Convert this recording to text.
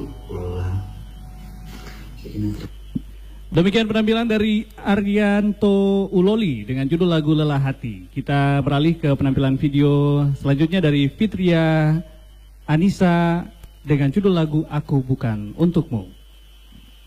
lelah. Demikian penampilan dari Arianto Uloli dengan judul lagu Lelah Hati. Kita beralih ke penampilan video selanjutnya dari Fitria Anissa dengan judul lagu Aku Bukan Untukmu.